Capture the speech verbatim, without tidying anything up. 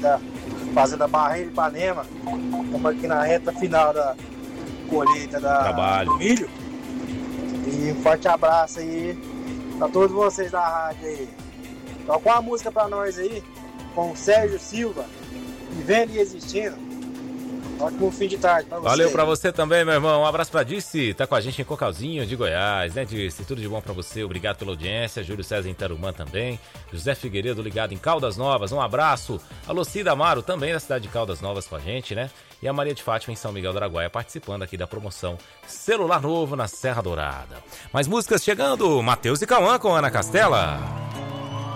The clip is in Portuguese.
da Fazenda Barreira Ipanema. Estamos aqui na reta final da colheita da, Trabalho. do milho. E um forte abraço aí pra todos vocês da rádio aí. Toca uma música pra nós aí, com o Sérgio Silva, Vivendo e Existindo. Ótimo fim de tarde pra você. Valeu pra você também, meu irmão. Um abraço pra Dice, tá com a gente em Cocalzinho de Goiás, né, Dice? Tudo de bom pra você, obrigado pela audiência. Júlio César em Tarumã também. José Figueiredo ligado em Caldas Novas, um abraço. A Lucida Amaro também da cidade de Caldas Novas com a gente, né? E a Maria de Fátima em São Miguel do Araguaia participando aqui da promoção Celular Novo na Serra Dourada. Mais músicas chegando, Matheus e Cauã com Ana Castela.